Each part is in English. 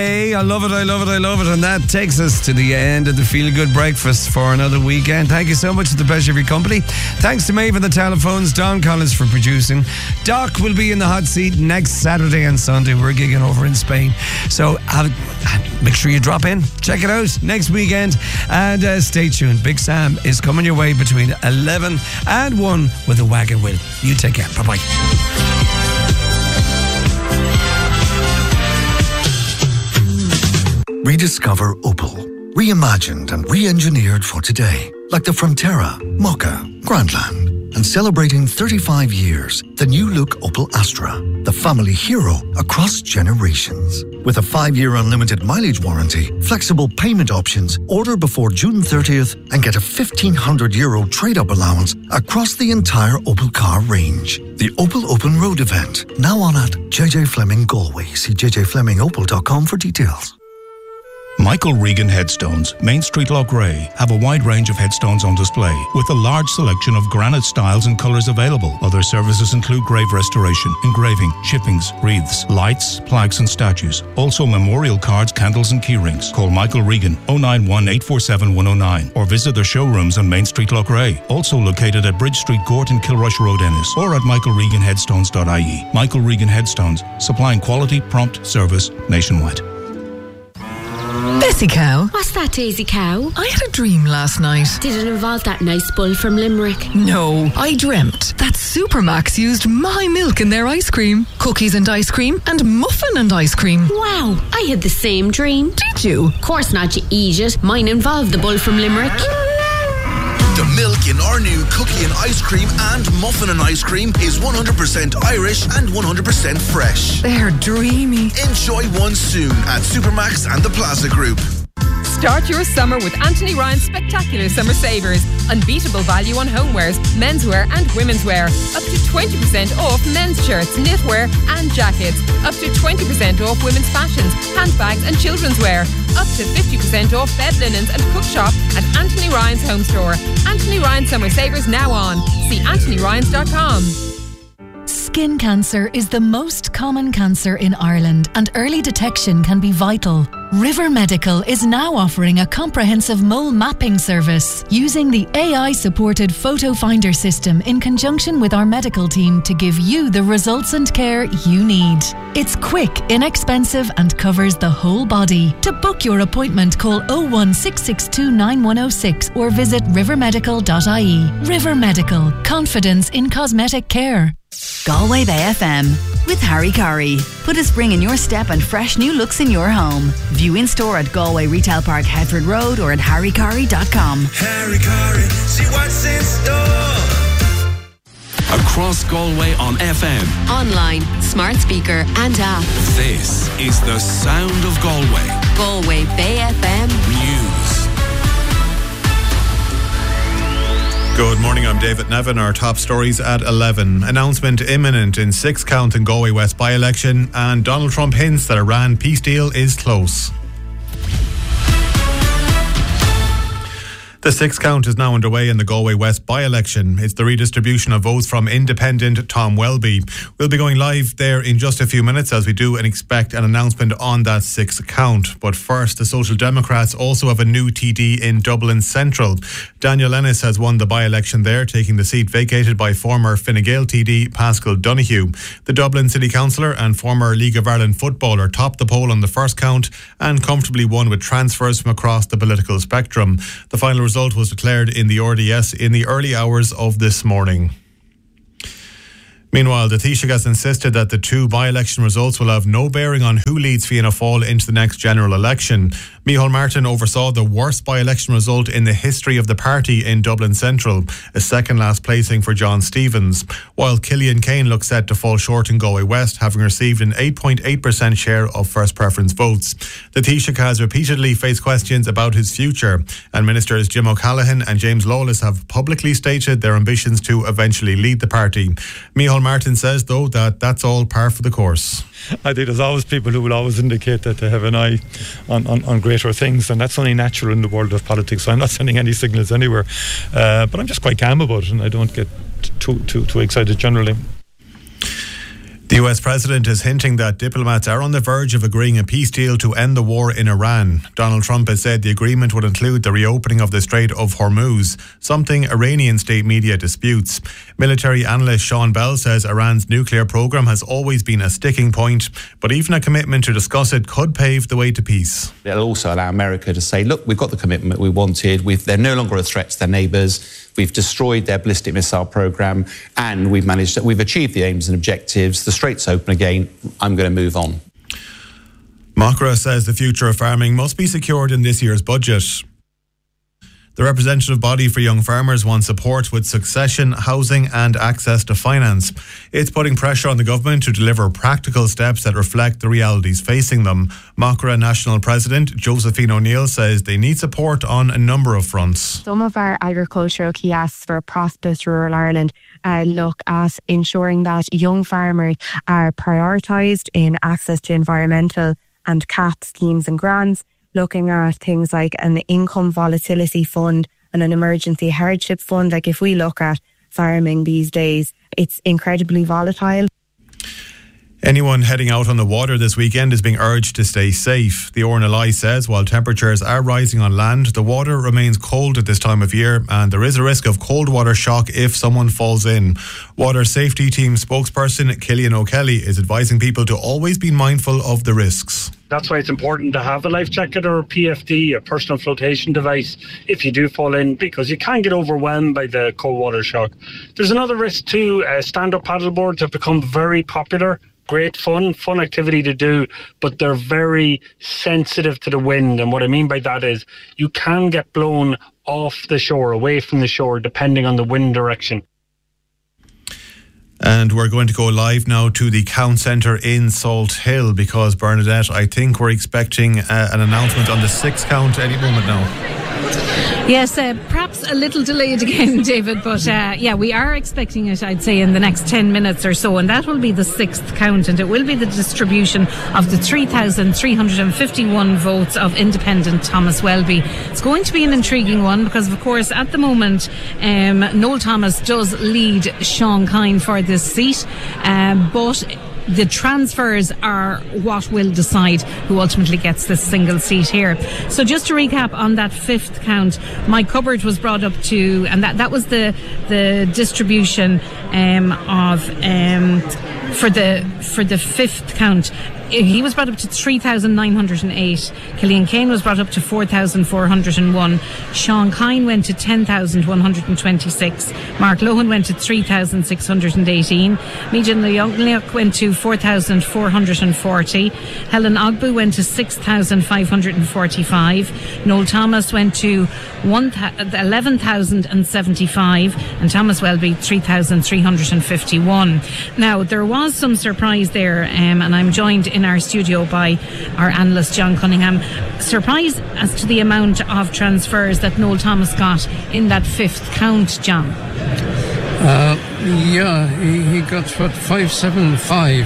Hey, I love it. And that takes us to the end of the Feel Good Breakfast for another weekend. Thank you so much for the pleasure of your company. Thanks to Maeve on the telephones, Don Collins for producing. Doc will be in the hot seat next Saturday and Sunday. We're gigging over in Spain. So make sure you drop in, check it out next weekend, and stay tuned. Big Sam is coming your way between 11 and 1 with a wagon wheel. You take care. Bye-bye. Rediscover Opel. Reimagined and re-engineered for today. Like the Frontera, Mokka, Grandland. And celebrating 35 years, the new look Opel Astra. The family hero across generations. With a 5-year unlimited mileage warranty, flexible payment options, order before June 30th and get a €1,500 trade-up allowance across the entire Opel car range. The Opel Open Road event, now on at JJ Fleming Galway. See jjflemingopel.com for details. Michael Regan Headstones, Main Street, Loughrea, have a wide range of headstones on display, with a large selection of granite styles and colours available. Other services include grave restoration, engraving, chippings, wreaths, lights, plaques and statues. Also memorial cards, candles and key rings. Call Michael Regan 091 847 109 or visit their showrooms on Main Street, Loughrea. Also located at Bridge Street Court and Kilrush Road, Ennis, or at michaelreganheadstones.ie. Michael Regan Headstones, supplying quality, prompt service nationwide. Bessie Cow. What's that, Daisy Cow? I had a dream last night. Did it involve that nice bull from Limerick? No, I dreamt that Supermax used my milk in their ice cream. Cookies and ice cream and muffin and ice cream. Wow, I had the same dream. Did you? Of course not, you eat it. Mine involved the bull from Limerick. The milk in our new cookie and ice cream and muffin and ice cream is 100% Irish and 100% fresh. They're dreamy. Enjoy one soon at Supermax and the Plaza Group. Start your summer with Anthony Ryan's spectacular summer savers. Unbeatable value on homewares, menswear and women's wear. Up to 20% off men's shirts, knitwear and jackets. Up to 20% off women's fashions, handbags and children's wear. Up to 50% off bed linens and cook shop at Anthony Ryan's home store. Anthony Ryan Summer Savers now on. See anthonyryans.com. Skin cancer is the most common cancer in Ireland, and early detection can be vital. River Medical is now offering a comprehensive mole mapping service using the AI-supported Photo Finder system in conjunction with our medical team to give you the results and care you need. It's quick, inexpensive and covers the whole body. To book your appointment, call 01662 9106 or visit rivermedical.ie. River Medical. Confidence in cosmetic care. Galway Bay FM with Harry Curry. Put a spring in your step and fresh new looks in your home. View in store at Galway Retail Park, Headford Road, or at harrycurry.com. Harry Curry, see what's in store. Across Galway on FM, online, smart speaker and app. This is the sound of Galway. Galway Bay FM News. Good morning, I'm David Nevin. Our top stories at 11. Announcement imminent in 6th count in Galway West by-election, and Donald Trump hints that Iran peace deal is close. The 6th count is now underway in the Galway West by-election. It's the redistribution of votes from independent Tom Welby. We'll be going live there in just a few minutes as we do and expect an announcement on that 6th count. But first, the Social Democrats also have a new TD in Dublin Central. Daniel Ennis has won the by-election there, taking the seat vacated by former Fine Gael TD Paschal Donoghue. The Dublin City Councillor and former League of Ireland footballer topped the poll on the first count and comfortably won with transfers from across the political spectrum. The final result was declared in the RDS in the early hours of this morning. Meanwhile, the Taoiseach has insisted that the two by-election results will have no bearing on who leads Fianna Fáil into the next general election. Micheál Martin oversaw the worst by-election result in the history of the party in Dublin Central, a second last placing for John Stevens, while Killian Kane looks set to fall short in Galway West, having received an 8.8% share of first preference votes. The Taoiseach has repeatedly faced questions about his future, and Ministers Jim O'Callaghan and James Lawless have publicly stated their ambitions to eventually lead the party. Micheál Martin says, though, that that's all par for the course. I think there's always people who will always indicate that they have an eye on greater things, and that's only natural in the world of politics, so I'm not sending any signals anywhere. But I'm just quite calm about it, and I don't get too excited generally. The US President is hinting that diplomats are on the verge of agreeing a peace deal to end the war in Iran. Donald Trump has said the agreement would include the reopening of the Strait of Hormuz, something Iranian state media disputes. Military analyst Sean Bell says Iran's nuclear program has always been a sticking point, but even a commitment to discuss it could pave the way to peace. It'll also allow America to say, look, we've got the commitment we wanted. They're no longer a threat to their neighbours. We've destroyed their ballistic missile program, and we've achieved the aims and objectives. The strait's open again. I'm going to move on. Macra says the future of farming must be secured in this year's budget. The representative body for young farmers wants support with succession, housing and access to finance. It's putting pressure on the government to deliver practical steps that reflect the realities facing them. Macra National President Josephine O'Neill says they need support on a number of fronts. Some of our agricultural key asks for a prosperous rural Ireland look at ensuring that young farmers are prioritised in access to environmental and CAP schemes and grants, looking at things like an income volatility fund and an emergency hardship fund. Like if we look at farming these days, it's incredibly volatile. Anyone heading out on the water this weekend is being urged to stay safe. The RNLI says while temperatures are rising on land, the water remains cold at this time of year and there is a risk of cold water shock if someone falls in. Water Safety Team spokesperson Killian O'Kelly is advising people to always be mindful of the risks. That's why it's important to have a life jacket or a PFD, a personal flotation device, if you do fall in, because you can get overwhelmed by the cold water shock. There's another risk too. Stand-up paddleboards have become very popular. Great fun activity to do, but they're very sensitive to the wind. And what I mean by that is you can get blown off the shore, away from the shore, depending on the wind direction. And we're going to go live now to the Count Centre in Salt Hill because, Bernadette, I think we're expecting an announcement on the 6th count any moment now. Yes, perhaps a little delayed again, David, but we are expecting it, I'd say, in the next 10 minutes or so, and that will be the 6th count, and it will be the distribution of the 3,351 votes of independent Thomas Welby. It's going to be an intriguing one because, of course, at the moment, Noel Thomas does lead Sean Kine for this seat, but the transfers are what will decide who ultimately gets this single seat here. So just to recap on that 5th count, Mike Hubbard was brought up to, and that was the distribution for the 5th count. He was brought up to 3,908. Killian Kane was brought up to 4,401. Sean Kine went to 10,126. Mark Lohan went to 3,618. Mejan Leong went to 4,440. Helen Ogbu went to 6,545. Noel Thomas went to 11,075. And Thomas Welby 3,351. Now, there was some surprise there, and I'm joined in our studio by our analyst John Cunningham. Surprise as to the amount of transfers that Noel Thomas got in that 5th count, John. He got 575,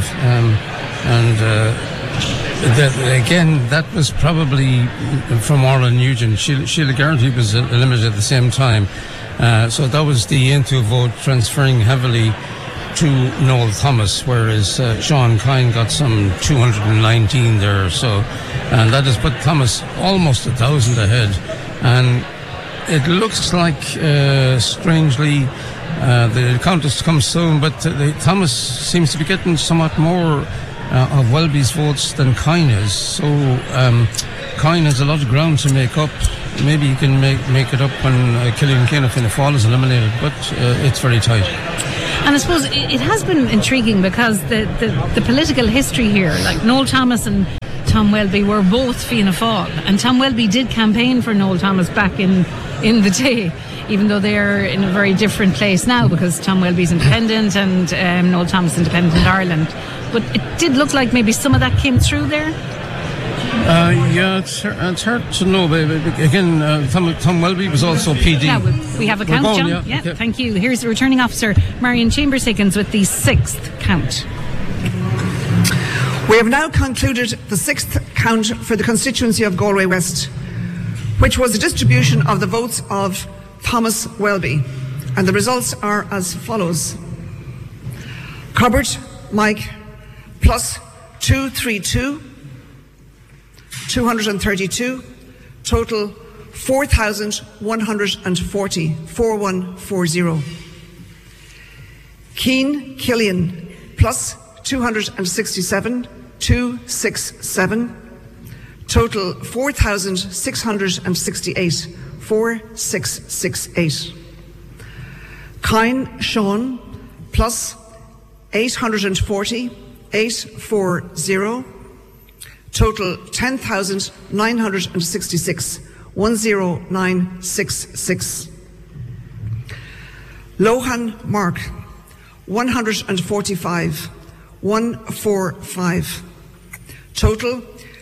again, that was probably from Orla Nugent. Sheila Garrity was eliminated at the same time, so that was the Into vote transferring heavily to Noel Thomas, whereas Sean Kine got some 219 there, and that has put Thomas almost 1,000 ahead, and it looks like strangely the contest comes soon, but Thomas seems to be getting somewhat more of Welby's votes than Kine is, so Kine has a lot of ground to make up. Maybe he can make it up when Killian Kane of Fianna Fáil is eliminated, but it's very tight. And I suppose it has been intriguing because the political history here, like Noel Thomas and Tom Welby were both Fianna Fáil, and Tom Welby did campaign for Noel Thomas back in the day, even though they're in a very different place now because Tom Welby's independent and Noel Thomas independent in Ireland. But it did look like maybe some of that came through there. It's hard to know. Again, Tom Welby was also PD. Yeah, we have a count, John. Yeah, okay. Thank you. Here's the returning officer, Marion Chambers-Higgins, with the 6th count. We have now concluded the 6th count for the constituency of Galway West, which was a distribution of the votes of Thomas Welby. And the results are as follows. Corbett, Mike, plus 232, 232, total 4,140, 4140. Keane Killian, plus 267, 267, total 4,668, 4668. Kine Sean, plus 840, 840, total 10,966, 10966. Lohan Mark, 145, 145, total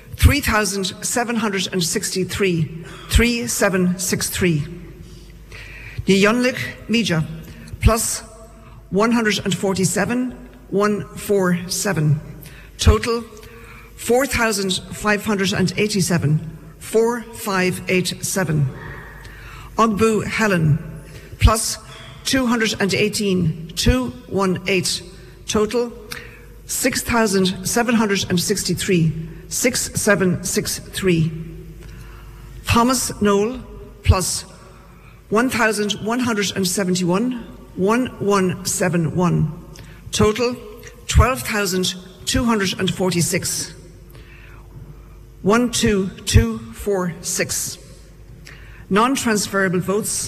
3,763, 3763. Nyonlik Mija, plus 147, 147, total 4,587, 4587. Ogbu Helen, plus 218, 218, total 6,763, 6763. Thomas Knoll, plus 1,171, 1171, total 12,246, 12246. Non-transferable votes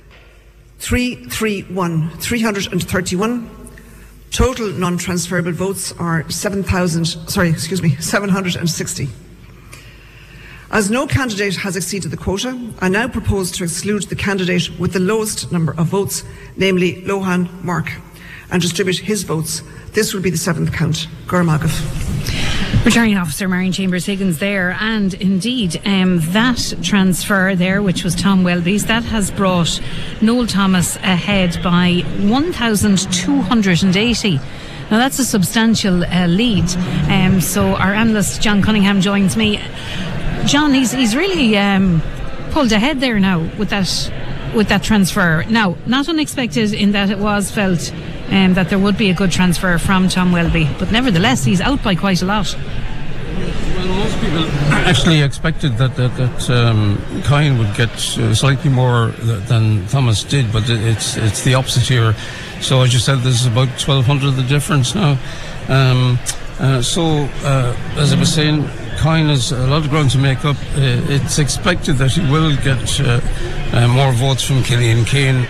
331. Total non-transferable votes are 760. As no candidate has exceeded the quota, I now propose to exclude the candidate with the lowest number of votes, namely Lohan Mark, and distribute his votes. This will be the seventh count. Gormagov. Returning Officer Marion Chambers Higgins there, and indeed that transfer there, which was Tom Welby's, that has brought Noel Thomas ahead by 1,280. Now that's a substantial lead. So our analyst John Cunningham joins me. John, he's really pulled ahead there now with that transfer. Now, not unexpected in that it was felt that there would be a good transfer from Tom Welby, but nevertheless he's out by quite a lot. Well, most people actually expected that Kine would get slightly more than Thomas did, but it's the opposite here. So as you said, there's about 1,200 the difference now. As I was saying, Kine has a lot of ground to make up. It's expected that he will get more votes from Killian Kane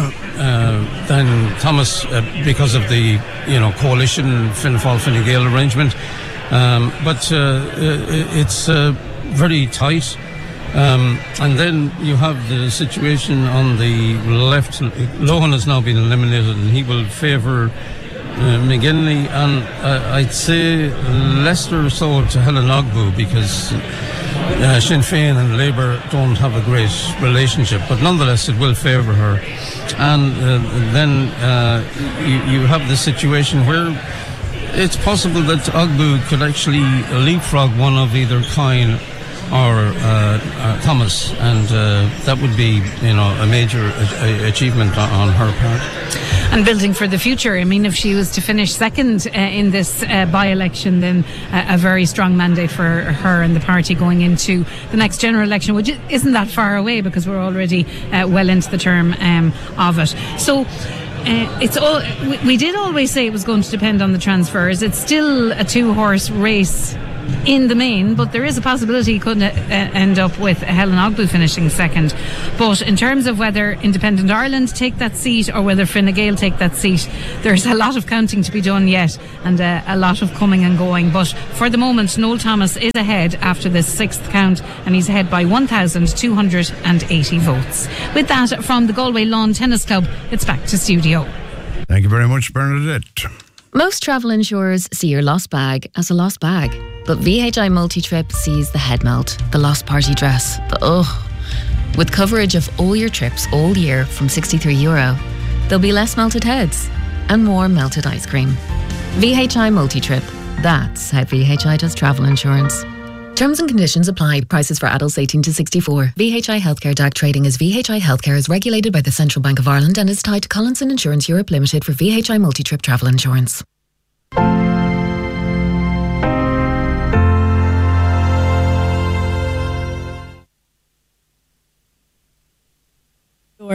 than Thomas because of the coalition Fianna Fáil-Fine Gael arrangement. But it's very tight. And then you have the situation on the left. Lohan has now been eliminated, and he will favour McGinley, and I'd say Leicester so to Helen Ogbu, because Sinn Féin and Labour don't have a great relationship, but nonetheless it will favour her. And then you have the situation where it's possible that Ogbu could actually leapfrog one of either Kine or Thomas, and that would be a major achievement on her part. And building for the future, I mean, if she was to finish second in this by-election, then a very strong mandate for her and the party going into the next general election, which isn't that far away because we're already well into the term of it. So it's all. We did always say it was going to depend on the transfers. It's still a two-horse race in the main, but there is a possibility he could end up with Helen Ogbu finishing second. But in terms of whether Independent Ireland take that seat or whether Fine Gael take that seat, there's a lot of counting to be done yet, and a lot of coming and going. But for the moment, Noel Thomas is ahead after this sixth count, and he's ahead by 1,280 votes. With that, from the Galway Lawn Tennis Club, it's back to studio. Thank you very much, Bernadette. Most travel insurers see your lost bag as a lost bag, but VHI Multi-Trip sees the head melt, the lost party dress, the ugh. With coverage of all your trips all year from €63, there'll be less melted heads and more melted ice cream. VHI Multi-Trip. That's how VHI does travel insurance. Terms and conditions apply. Prices for adults 18 to 64. VHI Healthcare DAC trading as VHI Healthcare is regulated by the Central Bank of Ireland and is tied to Collinson Insurance Europe Limited for VHI Multi-Trip travel insurance.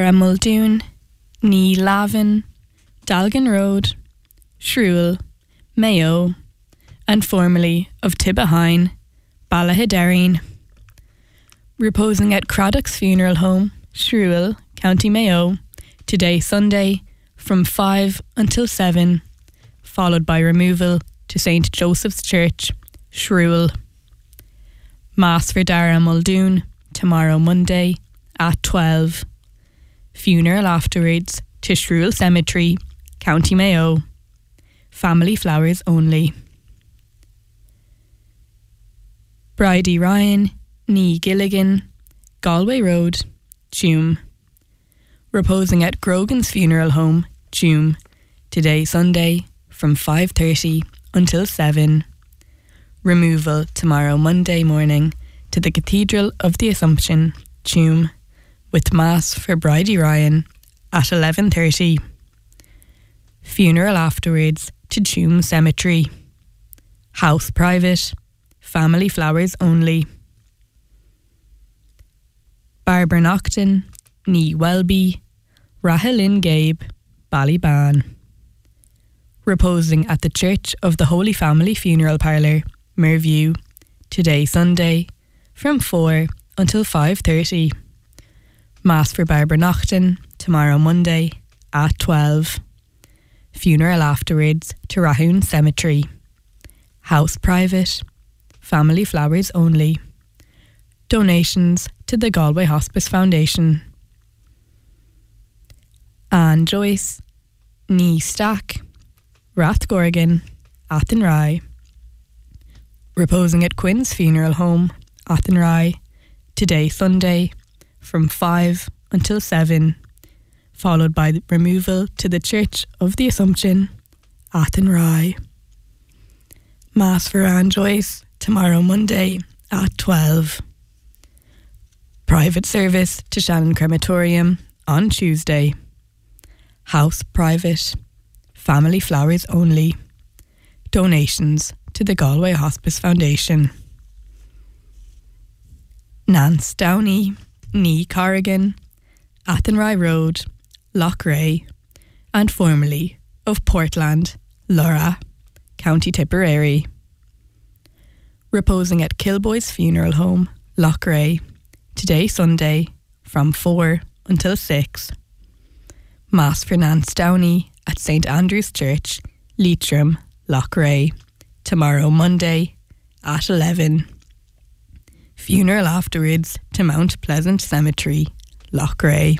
Dara Muldoon, Ní Lavin, Dalgan Road, Shrewell, Mayo, and formerly of Tibahine, Ballahiddereen. Reposing at Craddock's Funeral Home, Shrewell, County Mayo, today Sunday from 5 until 7, followed by removal to St. Joseph's Church, Shrewell. Mass for Dara Muldoon tomorrow Monday at 12. Funeral afterwards to Shrewell Cemetery, County Mayo. Family flowers only. Bridie Ryan, Ní Gilligan, Galway Road, Tuam. Reposing at Grogan's Funeral Home, Tuam, today Sunday from 5:30 until 7. Removal tomorrow Monday morning to the Cathedral of the Assumption, Tuam, with Mass for Bridie Ryan at 11:30. Funeral afterwards to Tuam Cemetery. House private, family flowers only. Barbara Nocton, Ní Welby, Rahilyn Gabe, Ballyban. Reposing at the Church of the Holy Family Funeral Parlour, Merview, today Sunday from 4 until 5:30. Mass for Barbara Nocton tomorrow Monday at 12. Funeral afterwards to Rahoon Cemetery. House private, family flowers only. Donations to the Galway Hospice Foundation. Anne Joyce, Ní Stack, Rathgorgan, Athenry. Reposing at Quinn's Funeral Home, Athenry, today Sunday from 5 until 7, followed by the removal to the Church of the Assumption, Athenry. Mass for Anne Joyce tomorrow Monday at 12. Private service to Shannon Crematorium on Tuesday. House private, family flowers only. Donations to the Galway Hospice Foundation. Nance Downey, Ní Corrigan, Athenry Road, Loughrea, and formerly of Portland, Lura, County Tipperary. Reposing at Kilboy's Funeral Home, Loughrea, today Sunday from 4 until 6. Mass for Nance Downey at St Andrew's Church, Leitrim, Loughrea, tomorrow Monday at 11. Funeral afterwards to Mount Pleasant Cemetery, Loughrea.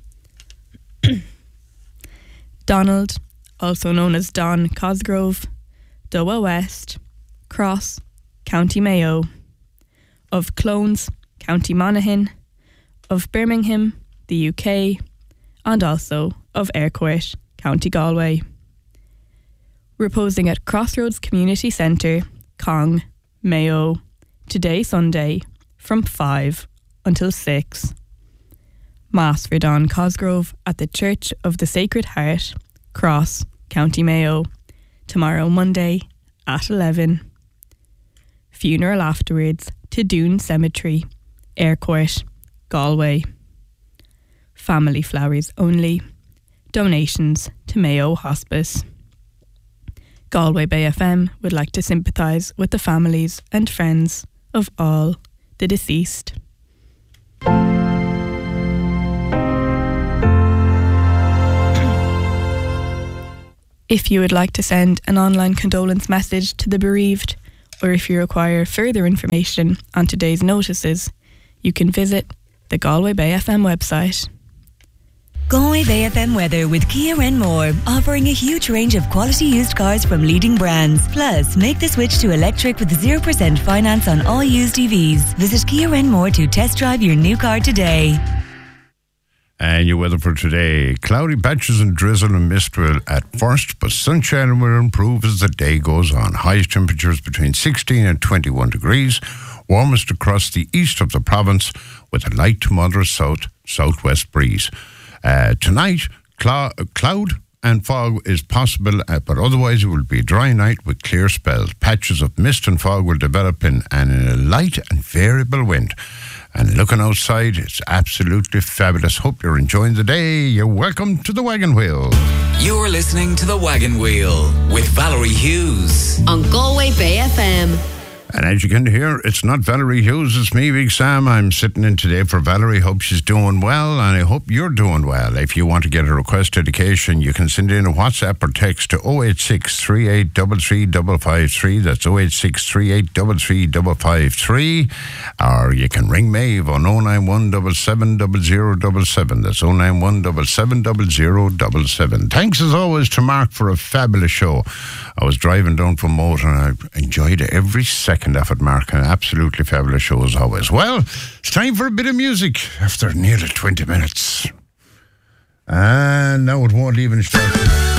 Donald, also known as Don Cosgrove, Dowa West, Cross, County Mayo. Of Clones, County Monaghan. Of Birmingham, the UK. And also of Aircourt, County Galway. Reposing at Crossroads Community Centre, Cong, Mayo, today Sunday from 5 until 6. Mass for Don Cosgrove at the Church of the Sacred Heart, Cross, County Mayo, tomorrow Monday at 11. Funeral afterwards to Doon Cemetery, Aircourt, Galway. Family flowers only. Donations to Mayo Hospice. Galway Bay FM would like to sympathise with the families and friends of all the deceased. If you would like to send an online condolence message to the bereaved, or if you require further information on today's notices, you can visit the Galway Bay FM website. Galway Bay FM weather with Kia Renmore, offering a huge range of quality used cars from leading brands. Plus, make the switch to electric with 0% finance on all used EVs. Visit Kia Renmore to test drive your new car today. And your weather for today. Cloudy patches and drizzle and mist will at first, but sunshine will improve as the day goes on. Highest temperatures between 16 and 21 degrees. Warmest across the east of the province with a light to moderate southwest breeze. Tonight, cloud and fog is possible, but otherwise it will be a dry night with clear spells. Patches of mist and fog will develop in a light and variable wind. And looking outside, it's absolutely fabulous. Hope you're enjoying the day. You're welcome to the Wagon Wheel. You're listening to the Wagon Wheel with Valerie Hughes on Galway Bay FM. And as you can hear, it's not Valerie Hughes, it's me, Big Sam. I'm sitting in today for Valerie. Hope she's doing well, and I hope you're doing well. If you want to get a request dedication, you can send in a WhatsApp or text to 086 3833 553. That's 086 3833 553. Or you can ring Maeve on 091 770077. That's 091 770077. Thanks as always to Mark for a fabulous show. I was driving down from Moat and I enjoyed every second of it, Mark. An absolutely fabulous show as always. Well, it's time for a bit of music after nearly 20 minutes. And now it won't even start.